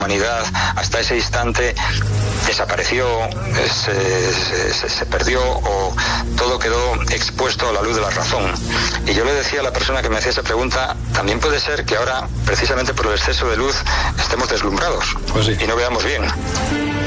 humanidad hasta ese instante desapareció, se perdió, o todo quedó expuesto a la luz de la razón. Y yo le decía a la persona que me hacía esa pregunta, también puede ser que ahora, precisamente por el exceso de luz, estemos deslumbrados, pues sí, y no veamos bien.